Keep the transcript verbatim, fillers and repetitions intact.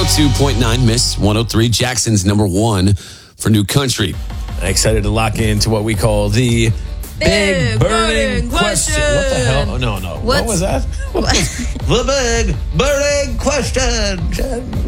two point nine, Miss one oh three. Jackson's number one for new country. Excited to lock into what we call the Big, Big Burning Burning question. Question. What the hell? Oh, no, no. What What's- was that? The Big Burning Question.